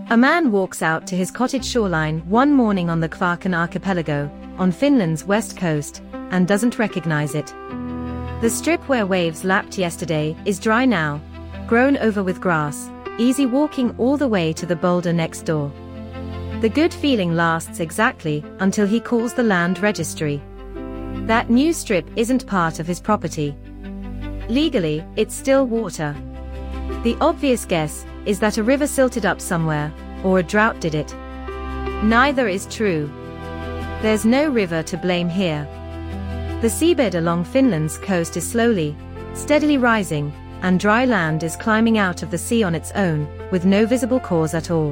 A man walks out to his cottage shoreline one morning on the Kvarken archipelago, on Finland's west coast, and doesn't recognize it. The strip where waves lapped yesterday is dry now, grown over with grass, easy walking all the way to the boulder next door. The good feeling lasts exactly until he calls the land registry. That new strip isn't part of his property. Legally, it's still water. The obvious guess is that a river silted up somewhere, or a drought did it. Neither is true. There's no river to blame here. The seabed along Finland's coast is slowly, steadily rising, and dry land is climbing out of the sea on its own, with no visible cause at all.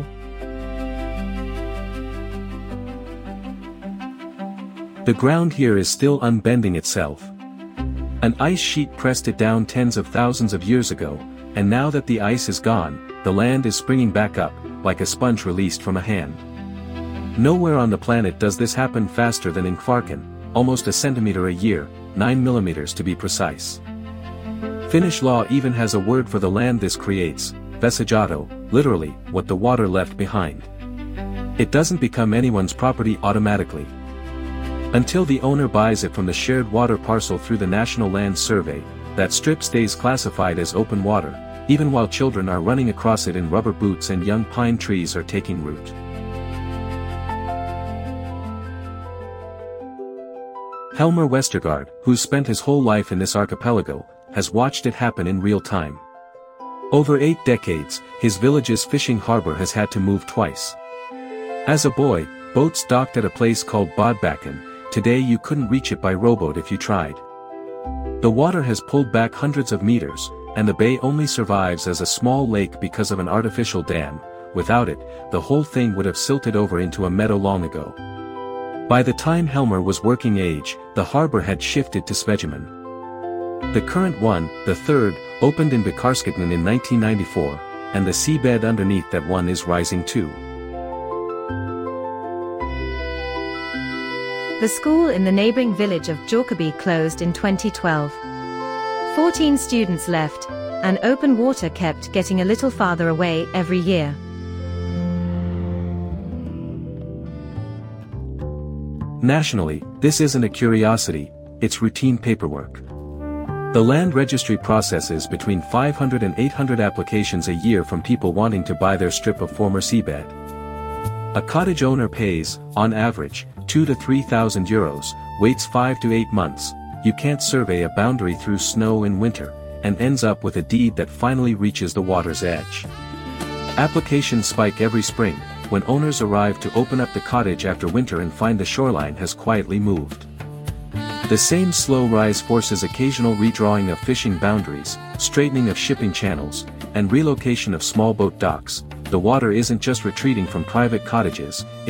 The ground here is still unbending itself. An ice sheet pressed it down tens of thousands of years ago, and now that the ice is gone, the land is springing back up, like a sponge released from a hand. Nowhere on the planet does this happen faster than in Kvarken, almost a centimeter a year, 9 millimeters to be precise. Finnish law even has a word for the land this creates, vesijohto, literally, what the water left behind. It doesn't become anyone's property automatically. Until the owner buys it from the shared water parcel through the National Land Survey, that strip stays classified as open water, even while children are running across it in rubber boots and young pine trees are taking root. Helmer Westergaard, who's spent his whole life in this archipelago, has watched it happen in real time. Over 8 decades, his village's fishing harbor has had to move twice. As a boy, boats docked at a place called Bodbakken. Today you couldn't reach it by rowboat if you tried. The water has pulled back hundreds of meters, and the bay only survives as a small lake because of an artificial dam. Without it, the whole thing would have silted over into a meadow long ago. By the time Helmer was working age, the harbor had shifted to Svegemen. The current one, the third, opened in Vikarskitnen in 1994, and the seabed underneath that one is rising too. The school in the neighboring village of Jorkaby closed in 2012. 14 students left, and open water kept getting a little farther away every year. Nationally, this isn't a curiosity, it's routine paperwork. The land registry processes between 500 and 800 applications a year from people wanting to buy their strip of former seabed. A cottage owner pays, on average, 2,000 to 3,000 euros, waits 5 to 8 months, you can't survey a boundary through snow in winter, and ends up with a deed that finally reaches the water's edge. Applications spike every spring, when owners arrive to open up the cottage after winter and find the shoreline has quietly moved. The same slow rise forces occasional redrawing of fishing boundaries, straightening of shipping channels, and relocation of small boat docks. The water isn't just retreating from private cottages,